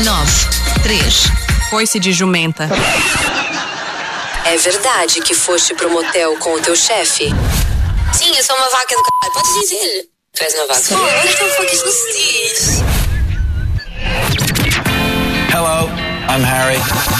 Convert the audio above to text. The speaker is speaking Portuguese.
993. Coice de jumenta. É verdade que foste pro motel com o teu chefe? Sim, eu sou uma vaca do caralho. Pode dizer. Tu és uma vaca. Oh, what the fuck is this? Hello, I'm Harry.